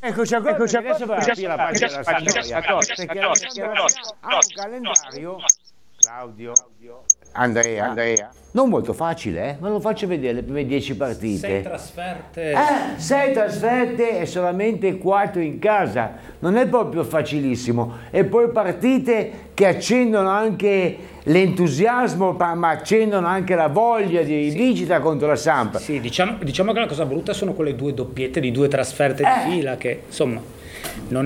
Eccoci qua, adesso va a la pagina della storia, perché ha un calendario, Claudio, Andrea, non molto facile, ma lo faccio vedere le prime 10 partite. 6 trasferte. 6 trasferte e solamente 4 in casa, non è proprio facilissimo. E poi partite che accendono anche l'entusiasmo, ma accendono anche la voglia di vincita contro la Samp. Sì, diciamo che la cosa brutta sono quelle 2 doppiette di 2 trasferte di fila che insomma non